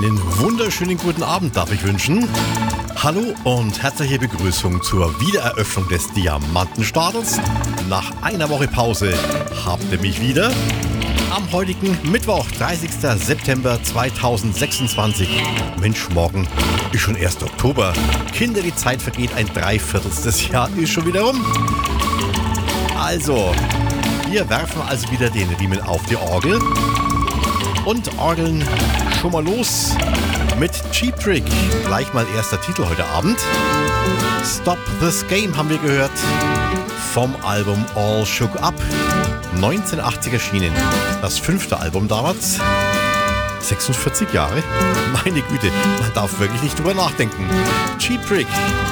Einen wunderschönen guten Abend darf ich wünschen. Hallo und herzliche Begrüßung zur Wiedereröffnung des Diamantenstadels. Nach einer Woche Pause habt ihr mich wieder. Am heutigen Mittwoch, 30. September 2026. Mensch, morgen ist schon erst Oktober. Kinder, die Zeit vergeht, ein Dreiviertelstes Jahr ist schon wieder rum. Also, wir werfen also wieder den Riemen auf die Orgel und orgeln schon mal los mit Cheap Trick. Gleich mal erster Titel heute Abend. Stop This Game haben wir gehört vom Album All Shook Up. 1980 erschienen. Das 5. Album damals. 46 Jahre? Meine Güte, man darf wirklich nicht drüber nachdenken. Cheap Trick,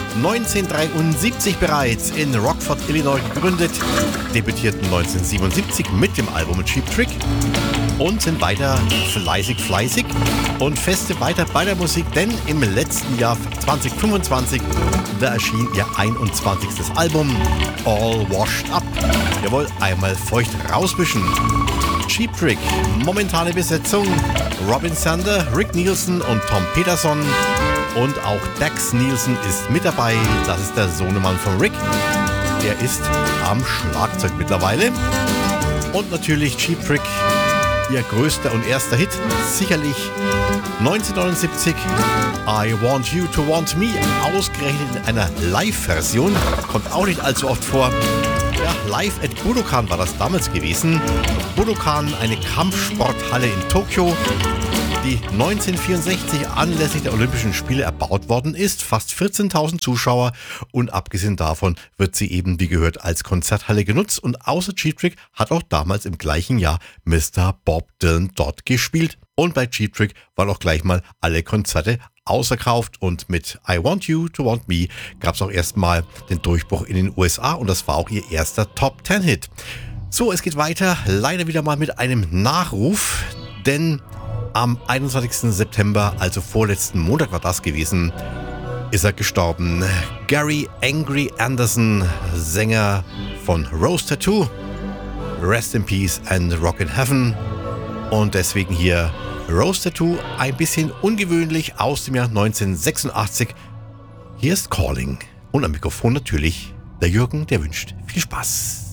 1973 bereits in Rockford, Illinois gegründet, debütierten 1977 mit dem Album Cheap Trick und sind weiter fleißig und feste weiter bei der Musik, denn im letzten Jahr 2025, da erschien ihr 21. Album All Washed Up. Jawohl, einmal feucht rauswischen. Cheap Trick, momentane Besetzung: Robin Zander, Rick Nielsen und Tom Peterson. Und auch Dax Nielsen ist mit dabei. Das ist der Sohnemann von Rick. Der ist am Schlagzeug mittlerweile. Und natürlich Cheap Trick, ihr größter und erster Hit, sicherlich 1979, I Want You to Want Me, ausgerechnet in einer Live-Version. Kommt auch nicht allzu oft vor. Ja, live at Budokan war das damals gewesen. Budokan, eine Kampfsporthalle in Tokio, die 1964 anlässlich der Olympischen Spiele erbaut worden ist. Fast 14.000 Zuschauer und abgesehen davon wird sie eben, wie gehört, als Konzerthalle genutzt. Und außer Cheap Trick hat auch damals im gleichen Jahr Mr. Bob Dylan dort gespielt. Und bei Cheap Trick waren auch gleich mal alle Konzerte ausverkauft und mit I Want You to Want Me gab es auch erstmal den Durchbruch in den USA und das war auch ihr erster Top-10-Hit. So, es geht weiter, leider wieder mal mit einem Nachruf, denn am 21. September, also vorletzten Montag war das gewesen, ist er gestorben. Gary Angry Anderson, Sänger von Rose Tattoo, Rest in Peace and Rock in Heaven. Und deswegen hier Rose Tattoo, ein bisschen ungewöhnlich aus dem Jahr 1986. Hier ist Calling. Und am Mikrofon natürlich der Jürgen, der wünscht viel Spaß.